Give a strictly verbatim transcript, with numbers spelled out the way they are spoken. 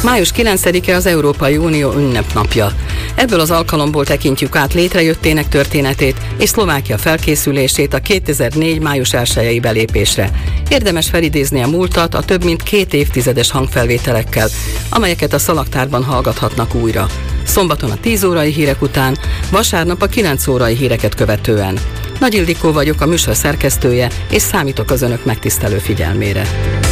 május kilencedike az Európai Unió ünnepnapja. Ebből az alkalomból tekintjük át létrejöttének történetét és Szlovákia felkészülését a kétezer-négy. május elsejei belépésre. Érdemes felidézni a múltat a több mint két évtizedes hangfelvételekkel, amelyeket a szalagtárban hallgathatnak újra. Szombaton a tíz órai hírek után, vasárnap a kilenc órai híreket követően. Nagy Ildikó vagyok, a műsor szerkesztője, és számítok az önök megtisztelő figyelmére.